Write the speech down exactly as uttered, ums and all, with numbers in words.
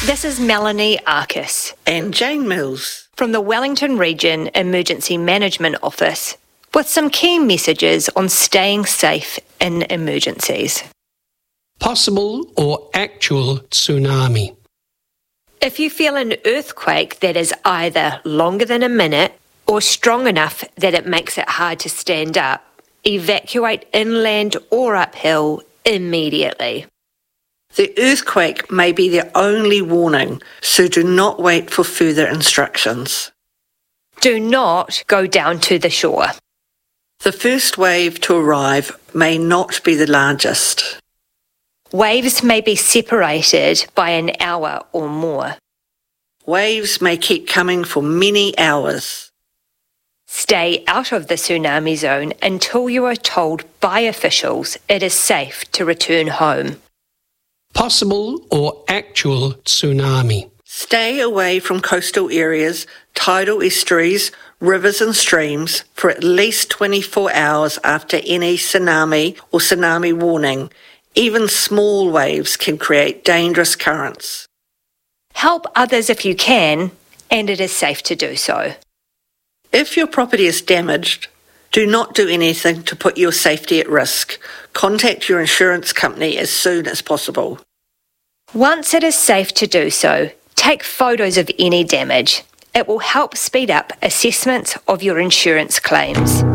This is Melanie Arcus and Jane Mills from the Wellington Region Emergency Management Office with some key messages on staying safe in emergencies. Possible or actual tsunami. If you feel an earthquake that is either longer than a minute or strong enough that it makes it hard to stand up, evacuate inland or uphill immediately. The earthquake may be the only warning, so do not wait for further instructions. Do not go down to the shore. The first wave to arrive may not be the largest. Waves may be separated by an hour or more. Waves may keep coming for many hours. Stay out of the tsunami zone until you are told by officials it is safe to return home. Possible or actual tsunami. Stay away from coastal areas, tidal estuaries, rivers and streams for at least twenty-four hours after any tsunami or tsunami warning. Even small waves can create dangerous currents. Help others if you can, and it is safe to do so. If your property is damaged, do not do anything to put your safety at risk. Contact your insurance company as soon as possible. Once it is safe to do so, take photos of any damage. It will help speed up assessments of your insurance claims.